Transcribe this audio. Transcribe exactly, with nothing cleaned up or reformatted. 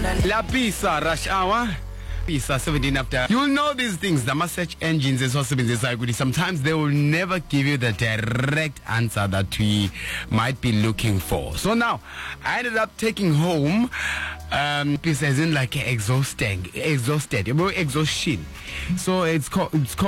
La Pisa Rush Hour. Pisa seventeen after. You'll know these things. The search engines is also been decided. Sometimes they will never give you the direct answer that we might be looking for. So now, I ended up taking home um Pisa as in like exhausting, exhausted, exhaustion. So it's called it's called